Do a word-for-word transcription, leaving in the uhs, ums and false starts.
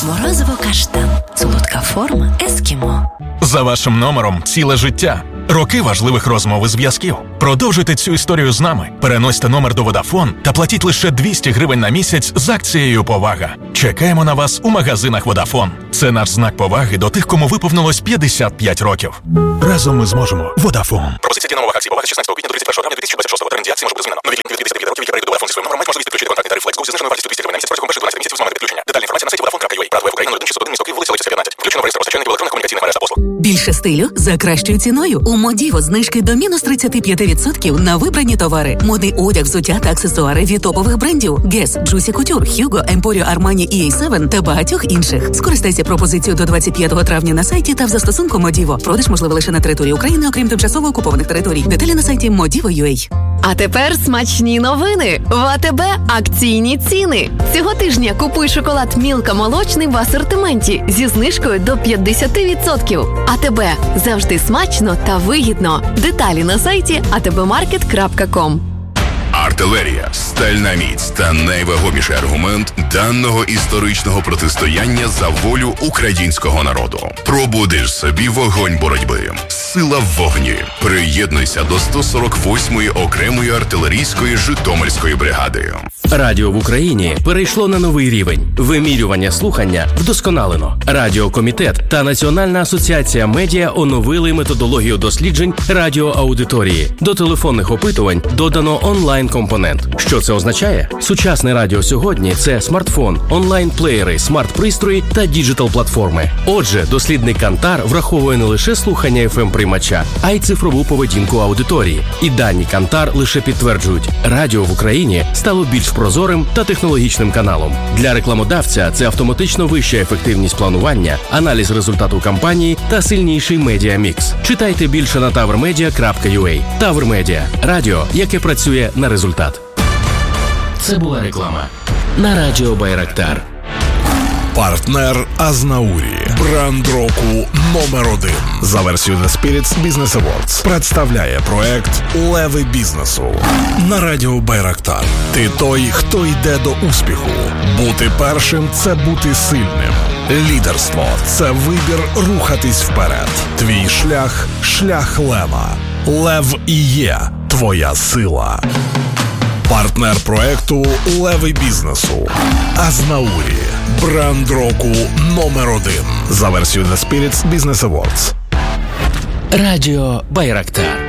Морозиво каштан. Солодка форма ескімо. За вашим номером ціле життя. Роки важливих розмов і зв'язків. Продовжуйте цю історію з нами. Переносьте номер до Vodafone та платіть лише двісті гривень на місяць з акцією «Повага». Чекаємо на вас у магазинах Vodafone. Це наш знак поваги до тих, кому виповнилось п'ятдесят п'ять років. Разом ми зможемо. Vodafone. Пропозиція дій на умовах акції «Повага» з шістнадцятого квітня до тридцять першого травня дві тисячі двадцять шостого. Термін дії акції може бути змінено. Нові клієнти від п'ятдесят п'ять років, які перейдуть до Vodafone зі своїм номером, мають можливість підключити контактний тариф Flex Go зі зниженою вартістю двісті гривень на місяць протягом перших дванадцяти місяців з моменту підключення. Детальна інформація на сайті vodafone крапка ю а. Брат в Україну нуль один шістсот один місто Київ, вулиця Лисиця, п'ятнадцять. Включено в реєстр постачальників електронних комунікаційних мереж та послуг. Більше стилю за кращою ціною. У Модіво знижки до мінус тридцять п'ять відсотків на вибрані товари. Модний одяг, взуття та аксесуари від топових брендів Guess, Juicy Couture, Hugo, Emporio, Armani, і ей севен та багатьох інших. Скористайся пропозицією до двадцять п'ятого травня на сайті та в застосунку Модіво. Продаж можливо лише на території України, окрім тимчасово окупованих територій. Деталі на сайті модіво крапка ю а. А тепер смачні новини. В АТБ акційні ціни. Цього тижня купуй шоколад Мілка молочний в асортименті зі знижкою до п'ятдесят відсотків. АТБ. Завжди смачно та вигідно. Деталі на сайті а те бе маркет крапка ком. Артилерія, стальна міць та найвагоміший аргумент даного історичного протистояння за волю українського народу. Пробудиш собі вогонь боротьби. Сила в вогні. Приєднуйся до сто сорок восьмої окремої артилерійської Житомирської бригади. Радіо в Україні перейшло на новий рівень. Вимірювання слухання вдосконалено. Радіокомітет та Національна асоціація медіа оновили методологію досліджень радіоаудиторії. До телефонних опитувань додано онлайн-компонент. Що це означає? Сучасне радіо сьогодні – це смартфон, онлайн-плеєри, смарт-пристрої та діджитал-платформи. Отже, дослідник Кантар враховує не лише слухання еф ем-приймача, а й цифрову поведінку аудиторії. І дані Кантар лише підтверджують – радіо в Україні стало більш прозорим та технологічним каналом. Для рекламодавця це автоматично вища ефективність планування, аналіз результату кампанії та сильніший медіамікс. Читайте більше на тавр медіа крапка ю а. Тавр Медіа – радіо, яке працює на результат. Це була реклама на радіо Байрактар. Партнер Азнаурі. Бренд року номер один. За версією The Spirits Business Awards представляє проект «Леви бізнесу» на радіо Байрактар. Ти той, хто йде до успіху. Бути першим – це бути сильним. Лідерство – це вибір рухатись вперед. Твій шлях – шлях лева. Лев і є твоя сила. Партнер проекту «Леви бізнесу» Азнаурі. Бренд року номер один. За версією The Spirits Business Awards. Радіо Байрактар.